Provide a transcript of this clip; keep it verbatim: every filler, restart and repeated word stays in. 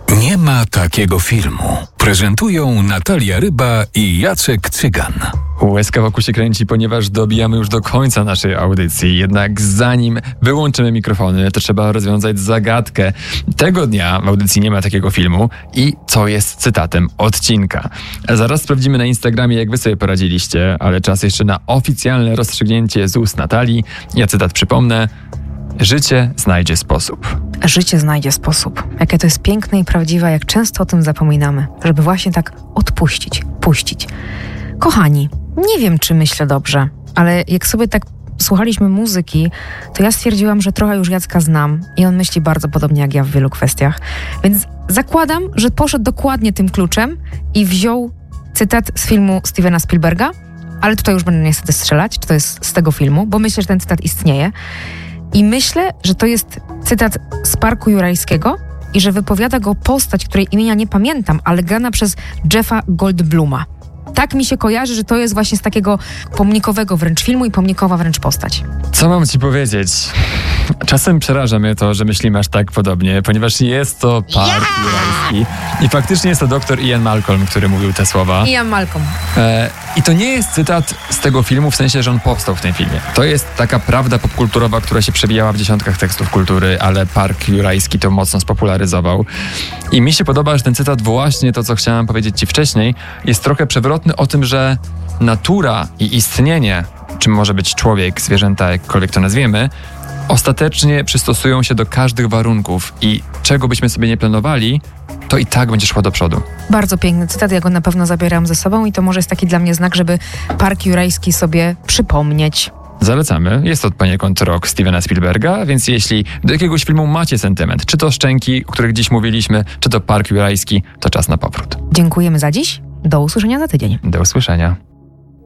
Nie ma takiego filmu. Prezentują Natalia Ryba i Jacek Cygan. Łezka wokół się kręci, ponieważ dobijamy już do końca naszej audycji. Jednak zanim wyłączymy mikrofony, to trzeba rozwiązać zagadkę. Tego dnia w audycji nie ma takiego filmu i co jest cytatem odcinka. Zaraz sprawdzimy na Instagramie, jak wy sobie poradziliście, ale czas jeszcze na oficjalne rozstrzygnięcie z ust Natalii. Ja cytat przypomnę. Życie znajdzie sposób. Życie znajdzie sposób. Jakie to jest piękne i prawdziwe, jak często o tym zapominamy. Żeby właśnie tak odpuścić, puścić. Kochani, nie wiem, czy myślę dobrze, ale jak sobie tak słuchaliśmy muzyki, to ja stwierdziłam, że trochę już Jacka znam i on myśli bardzo podobnie jak ja w wielu kwestiach. Więc zakładam, że poszedł dokładnie tym kluczem i wziął cytat z filmu Stevena Spielberga, ale tutaj już będę niestety strzelać, czy to jest z tego filmu, bo myślę, że ten cytat istnieje. I myślę, że to jest cytat z Parku Jurajskiego i że wypowiada go postać, której imienia nie pamiętam, ale grana przez Jeffa Goldbluma. Tak mi się kojarzy, że to jest właśnie z takiego pomnikowego wręcz filmu i pomnikowa wręcz postać. Co mam ci powiedzieć? Czasem przeraża mnie to, że myślimy aż tak podobnie, ponieważ jest to Park yeah! Jurajski i faktycznie jest to doktor Ian Malcolm, który mówił te słowa. Ian Malcolm. E, I to nie jest cytat z tego filmu, w sensie, że on powstał w tym filmie. To jest taka prawda popkulturowa, która się przebijała w dziesiątkach tekstów kultury, ale Park Jurajski to mocno spopularyzował. I mi się podoba, że ten cytat właśnie to, co chciałam powiedzieć ci wcześniej, jest trochę przewrotny o tym, że natura i istnienie, czym może być człowiek, zwierzęta, jakkolwiek to nazwiemy, ostatecznie przystosują się do każdych warunków i czego byśmy sobie nie planowali, to i tak będzie szło do przodu. Bardzo piękny cytat, ja go na pewno zabieram ze sobą i to może jest taki dla mnie znak, żeby Park Jurajski sobie przypomnieć. Zalecamy. Jest to poniekąd rok Stevena Spielberga, więc jeśli do jakiegoś filmu macie sentyment, czy to Szczęki, o których dziś mówiliśmy, czy to Park Jurajski, to czas na powrót. Dziękujemy za dziś. Do usłyszenia za tydzień. Do usłyszenia.